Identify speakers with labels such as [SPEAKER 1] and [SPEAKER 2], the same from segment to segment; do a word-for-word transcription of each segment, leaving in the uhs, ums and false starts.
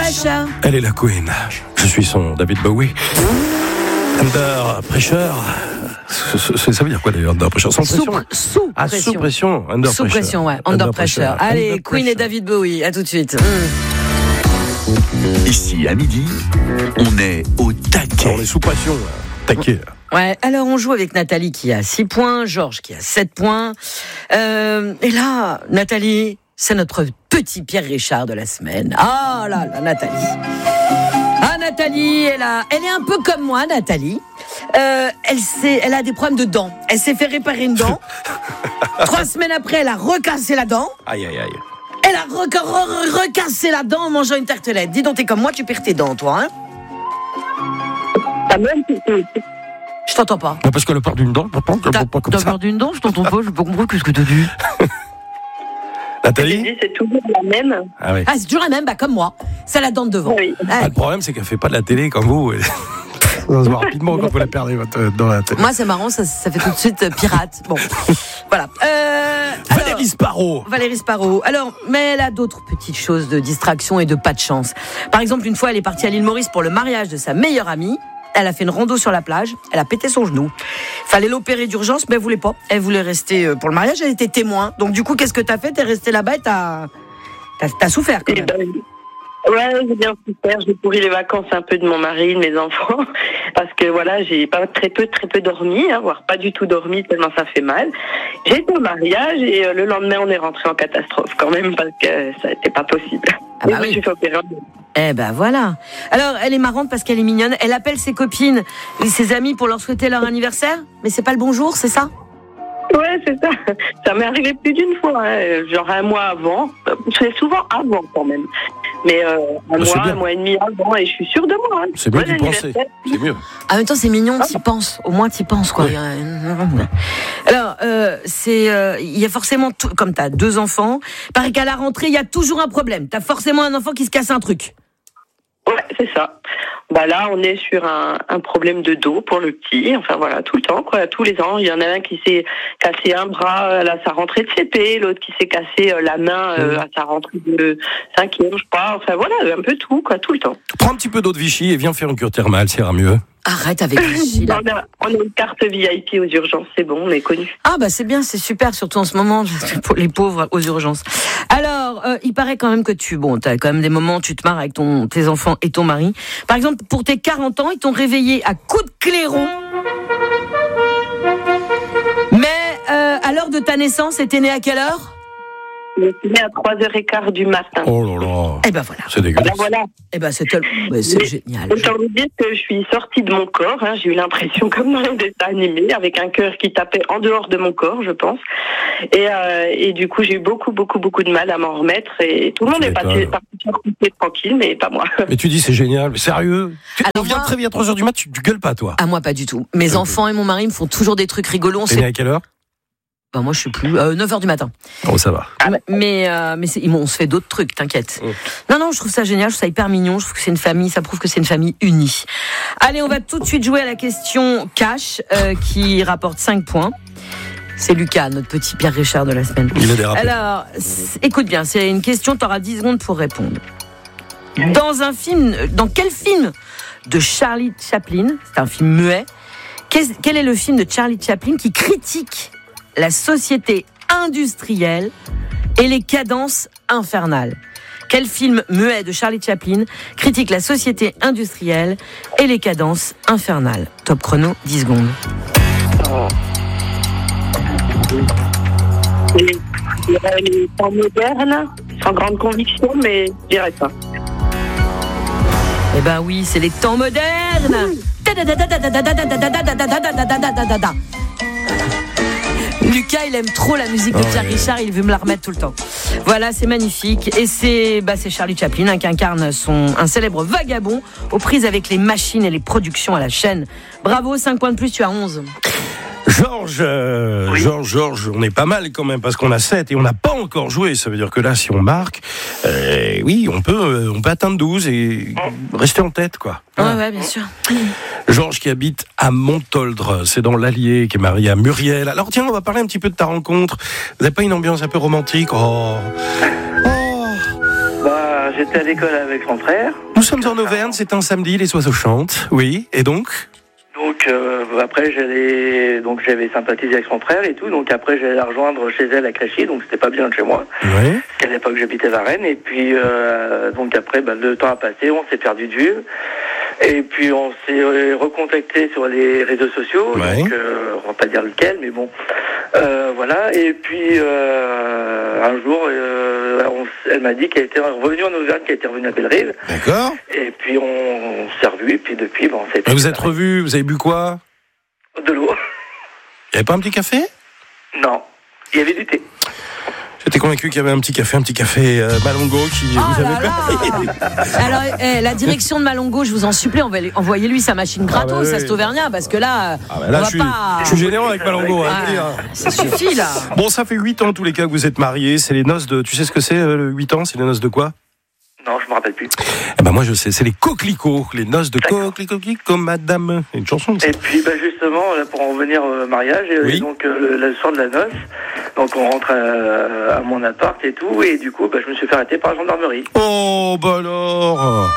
[SPEAKER 1] Pressure.
[SPEAKER 2] Elle est la queen. Je suis son David Bowie. Under Pressure. Ça veut dire quoi d'ailleurs, Under Pressure? Sans pression?
[SPEAKER 1] Sous, sous
[SPEAKER 2] ah,
[SPEAKER 1] pression.
[SPEAKER 2] Sous pression. Under
[SPEAKER 1] sous
[SPEAKER 2] pressure.
[SPEAKER 1] pression, ouais. Under, Under pressure. pressure. Allez, Under Queen pressure. Et David Bowie. À tout de suite. Mmh.
[SPEAKER 3] Ici, à midi, on est au taquet.
[SPEAKER 2] On est sous pression, là. Taquet.
[SPEAKER 1] Ouais, alors on joue avec Nathalie qui a six points, Georges qui a sept points. Euh, et là, Nathalie, c'est notre petit Pierre Richard de la semaine. Ah là là, Nathalie. Ah, Nathalie, elle, a, elle est un peu comme moi, Nathalie. Euh, elle, s'est, elle a des problèmes de dents. Elle s'est fait réparer une dent. Trois semaines après, elle a recassé la dent.
[SPEAKER 2] Aïe, aïe, aïe.
[SPEAKER 1] Elle a re- re- recassé la dent en mangeant une tartelette. Dis donc, t'es comme moi, tu perds tes dents, toi, hein? Je t'entends pas.
[SPEAKER 2] Non, parce qu'elle a peur d'une dent, papa.
[SPEAKER 1] T'as, pas comme t'as peur d'une dent? Je t'entends pas, je n'ai pas compris. Qu'est-ce que t'as dit?
[SPEAKER 2] Nathalie?
[SPEAKER 4] C'est toujours la même.
[SPEAKER 2] Ah, oui.
[SPEAKER 1] Ah, c'est toujours la même, bah comme moi. C'est la dent de devant.
[SPEAKER 4] Oui.
[SPEAKER 2] Ah, le problème, c'est qu'elle fait pas de la télé comme vous. Ça se voit rapidement quand vous la perdez votre, dans la télé.
[SPEAKER 1] Moi, c'est marrant, ça, ça fait tout de suite euh, pirate. Bon, voilà. Euh,
[SPEAKER 2] Valérie
[SPEAKER 1] alors,
[SPEAKER 2] Sparrow.
[SPEAKER 1] Valérie Sparrow. Alors, mais elle a d'autres petites choses de distraction et de pas de chance. Par exemple, une fois, elle est partie à l'île Maurice pour le mariage de sa meilleure amie. Elle a fait une rando sur la plage. Elle a pété son genou. Fallait l'opérer d'urgence, mais elle voulait pas. Elle voulait rester pour le mariage. Elle était témoin. Donc, du coup, qu'est-ce que t'as fait? T'es restée là-bas et t'as, t'as, t'as souffert quand même.
[SPEAKER 4] Ben, ouais, j'ai bien souffert. J'ai pourri les vacances un peu de mon mari, de mes enfants. Parce que voilà, j'ai pas très peu, très peu dormi, hein, voire pas du tout dormi tellement ça fait mal. J'ai été au mariage et euh, le lendemain, on est rentré en catastrophe quand même parce que ça n'était pas possible.
[SPEAKER 1] Ah bah
[SPEAKER 4] et je
[SPEAKER 1] oui.
[SPEAKER 4] me suis fait opérer.
[SPEAKER 1] Eh ben voilà. Alors, elle est marrante parce qu'elle est mignonne. Elle appelle ses copines et ses amis pour leur souhaiter leur anniversaire. Mais c'est pas le bonjour, c'est ça?
[SPEAKER 4] Ouais, c'est ça. Ça m'est arrivé plus d'une fois, hein. Genre un mois avant. C'est souvent avant quand même. Mais euh, un
[SPEAKER 2] bah,
[SPEAKER 4] mois, un mois et demi avant, et je suis sûre de moi. Hein.
[SPEAKER 2] C'est mieux d'y penser. C'est mieux.
[SPEAKER 1] En même temps, c'est mignon, t'y penses. Au moins, t'y penses, quoi.
[SPEAKER 2] Oui.
[SPEAKER 1] Alors, euh, c'est, euh, il y a forcément, tout, comme t'as deux enfants, paraît qu'à la rentrée, il y a toujours un problème. T'as forcément un enfant qui se casse un truc.
[SPEAKER 4] Ouais, c'est ça. Bah là, on est sur un, un problème de dos pour le petit. Enfin voilà, tout le temps, quoi. Tous les ans, il y en a un qui s'est cassé un bras à sa rentrée de C P, l'autre qui s'est cassé la main euh, à sa rentrée de cinquième, je crois. Enfin voilà, un peu tout, quoi, tout le temps.
[SPEAKER 2] Prends un petit peu d'eau de Vichy et viens faire une cure thermale, ça ira mieux.
[SPEAKER 1] Arrête avec Vichy, là.
[SPEAKER 4] on, a, on a une carte V I P aux urgences, c'est bon, on est connu.
[SPEAKER 1] Ah bah c'est bien, c'est super, surtout en ce moment, pour les pauvres aux urgences. Alors, euh, il paraît quand même que tu, bon, t'as quand même des moments où tu te marres avec ton, tes enfants et ton mari. Par exemple, pour tes quarante ans, ils t'ont réveillé à coups de clairon. Mais euh, à l'heure de ta naissance, t'es né à quelle heure?
[SPEAKER 4] Je suis née à trois heures quinze du matin.
[SPEAKER 2] Oh là là.
[SPEAKER 1] Eh ben voilà.
[SPEAKER 2] C'est dégueulasse.
[SPEAKER 4] Alors voilà.
[SPEAKER 1] Eh ben c'est, tel... ouais, c'est
[SPEAKER 4] Mais,
[SPEAKER 1] génial.
[SPEAKER 4] Autant vous dire que je suis sortie de mon corps. Hein, j'ai eu l'impression, comme dans les dessins animés, avec un cœur qui tapait en dehors de mon corps, je pense. Et, euh, et du coup, j'ai eu beaucoup, beaucoup, beaucoup de mal à m'en remettre. Et tout le monde est parti, parti tranquille, mais pas moi.
[SPEAKER 2] Mais tu dis c'est génial, mais sérieux? Tu
[SPEAKER 1] Alors
[SPEAKER 2] viens
[SPEAKER 1] moi...
[SPEAKER 2] très bien à trois heures du mat, tu, tu gueules pas, toi?
[SPEAKER 1] Ah moi pas du tout. Mes okay. enfants et mon mari me font toujours des trucs rigolos.
[SPEAKER 2] T'es né à quelle heure?
[SPEAKER 1] Ben moi je suis plus euh, neuf heures du matin.
[SPEAKER 2] Oh ça va.
[SPEAKER 1] Mais mais, euh, mais c'est, on se fait d'autres trucs, t'inquiète.
[SPEAKER 2] Mmh.
[SPEAKER 1] Non non, je trouve ça génial, je trouve ça hyper mignon, je trouve que c'est une famille, ça prouve que c'est une famille unie. Allez, on va tout de suite jouer à la question cash euh, qui rapporte cinq points. C'est Lucas, notre petit Pierre Richard de la semaine.
[SPEAKER 2] Il a dérapé.
[SPEAKER 1] Alors, écoute bien, c'est une question, t'auras dix secondes pour répondre. Dans un film, dans quel film de Charlie Chaplin, c'est un film muet, quel est le film de Charlie Chaplin qui critique la société industrielle et les cadences infernales? Quel film muet de Charlie Chaplin critique la société industrielle et les cadences infernales? Top chrono, dix secondes.
[SPEAKER 4] Oh. Les, les temps modernes, sans grande conviction, mais je dirais pas.
[SPEAKER 1] Eh ben oui, c'est les temps modernes. Lucas, il aime trop la musique de Pierre oh, Richard, il veut me la remettre tout le temps. Voilà, c'est magnifique. Et c'est, bah, c'est Charlie Chaplin hein, qui incarne son, un célèbre vagabond aux prises avec les machines et les productions à la chaîne. Bravo, cinq points de plus, tu as onze.
[SPEAKER 2] Georges, euh, oui. Georges, Georges, on est pas mal quand même parce qu'on a sept et on n'a pas encore joué. Ça veut dire que là, si on marque, euh, oui, on peut, on peut atteindre douze et rester en tête, quoi.
[SPEAKER 1] Ouais, ah. ouais, bien sûr.
[SPEAKER 2] Georges qui habite à Montoldre, c'est dans l'Allier, qui est marié à Muriel. Alors tiens, on va parler un petit peu de ta rencontre. Vous n'avez pas une ambiance un peu romantique? Oh.
[SPEAKER 4] Bah,
[SPEAKER 5] j'étais à l'école avec mon frère.
[SPEAKER 2] Nous sommes en Auvergne, c'est un samedi, les oiseaux chantent. Oui, et donc ?
[SPEAKER 5] Donc euh, après j'allais donc j'avais sympathisé avec son frère et tout, donc après j'allais la rejoindre chez elle à Créchy, donc c'était pas bien de chez moi.
[SPEAKER 2] Oui.
[SPEAKER 5] Parce qu'à l'époque j'habitais Varennes et puis euh, donc après bah, le temps a passé, on s'est perdu de vue. Et puis on s'est recontacté sur les réseaux sociaux,
[SPEAKER 2] ouais.
[SPEAKER 5] donc euh, on va pas dire lequel, mais bon, euh, voilà. Et puis euh, un jour, euh, on, elle m'a dit qu'elle était revenue en Auvergne, qu'elle était revenue à Bellerive.
[SPEAKER 2] D'accord.
[SPEAKER 5] Et puis on, on s'est revus, et puis depuis, bon, c'est.
[SPEAKER 2] Et vous êtes revus, vous avez bu quoi ?
[SPEAKER 5] De l'eau.
[SPEAKER 2] Il n'y avait pas un petit café ?
[SPEAKER 5] Non, il y avait du thé.
[SPEAKER 2] J'étais convaincu qu'il y avait un petit café, un petit café euh, Malongo qui
[SPEAKER 1] oh
[SPEAKER 2] vous
[SPEAKER 1] là
[SPEAKER 2] avait
[SPEAKER 1] là. Alors, eh, la direction de Malongo, je vous en supplie, envoyez-lui sa machine gratos,
[SPEAKER 2] ah bah oui.
[SPEAKER 1] à cet Auvergnat, parce que là,
[SPEAKER 2] ah bah là
[SPEAKER 1] on va
[SPEAKER 2] je, suis,
[SPEAKER 1] pas...
[SPEAKER 2] je suis généreux avec Malongo.
[SPEAKER 1] Ah,
[SPEAKER 2] hein,
[SPEAKER 1] ça suffit, là.
[SPEAKER 2] Bon, ça fait huit ans, en tous les cas, que vous êtes mariés. C'est les noces de... Tu sais ce que c'est, euh, le huit ans ? C'est les noces de quoi ?
[SPEAKER 5] Non, je me rappelle plus.
[SPEAKER 2] Eh ben moi, je sais. C'est les coquelicots. Les noces de coquelicots, madame. C'est une chanson, ça.
[SPEAKER 5] Et puis, bah, justement, là, pour en venir au mariage,
[SPEAKER 2] oui.
[SPEAKER 5] et donc euh, le, le soir de la noce, donc on rentre à, à mon appart et tout, et du coup, bah, je me suis fait arrêter par la gendarmerie.
[SPEAKER 2] Oh, bah alors.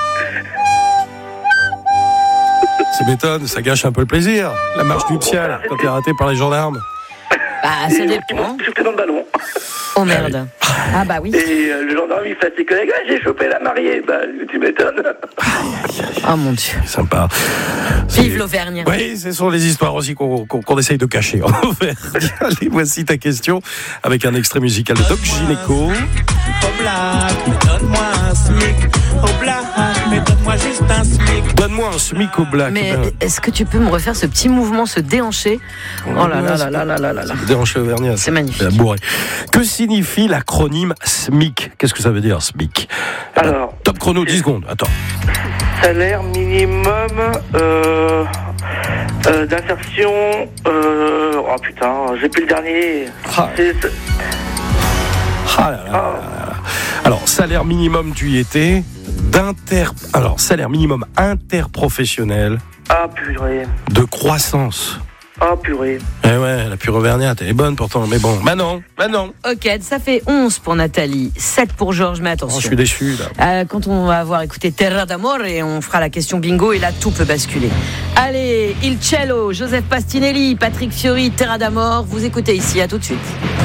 [SPEAKER 2] Ça m'étonne, ça gâche un peu le plaisir. La marche
[SPEAKER 5] oh,
[SPEAKER 2] nuptiale,
[SPEAKER 5] oh,
[SPEAKER 2] quand t'es arrêté par les gendarmes.
[SPEAKER 1] Bah, ça
[SPEAKER 5] et
[SPEAKER 1] dépend.
[SPEAKER 5] ils m'ont chopé dans le ballon.
[SPEAKER 1] Oh merde. Ah bah oui.
[SPEAKER 5] Et euh, le gendarme, il fait à ses collègues, ah, j'ai chopé la mariée. Bah, tu m'étonnes.
[SPEAKER 1] Oh mon Dieu.
[SPEAKER 2] C'est sympa.
[SPEAKER 1] Vive l'Auvergne.
[SPEAKER 2] Oui, ce sont les histoires aussi qu'on, qu'on, qu'on essaye de cacher en Auvergne. Allez, voici ta question avec un extrait musical de Doc Gynéco.
[SPEAKER 6] Donne-moi un SMIC au black, mais donne-moi juste un SMIC.
[SPEAKER 2] Donne-moi un SMIC au black.
[SPEAKER 1] Mais
[SPEAKER 2] Ben,
[SPEAKER 1] est-ce que tu peux me refaire ce petit mouvement, se déhancher ? Oh là là là là là là là là.
[SPEAKER 2] déhanché auvergnat.
[SPEAKER 1] C'est magnifique.
[SPEAKER 2] La bourrée. Que signifie l'acronyme SMIC ? Qu'est-ce que ça veut dire, SMIC ? Eh ben,
[SPEAKER 5] Alors,
[SPEAKER 2] top chrono, dix secondes. Attends.
[SPEAKER 5] salaire minimum euh, euh, d'insertion. Euh, oh putain, j'ai plus le dernier.
[SPEAKER 2] Ah.
[SPEAKER 5] C'est, c'est...
[SPEAKER 2] Ah là là là là. Alors, salaire minimum, tu y étais. D'inter... Alors, salaire minimum interprofessionnel
[SPEAKER 5] Ah purée.
[SPEAKER 2] de croissance.
[SPEAKER 5] Ah purée.
[SPEAKER 2] Eh ouais, la pure auvergnate, elle est bonne pourtant, mais bon. Bah non, bah non.
[SPEAKER 1] Ok, ça fait onze pour Nathalie, sept pour Georges, mais
[SPEAKER 2] Oh, je
[SPEAKER 1] attention.
[SPEAKER 2] suis déçu, là.
[SPEAKER 1] Euh, quand on va avoir écouté Terra d'Amore et on fera la question bingo et là tout peut basculer. Allez, Il Cello, Joseph Pastinelli, Patrick Fiori, Terra d'Amore, vous écoutez ici, à tout de suite.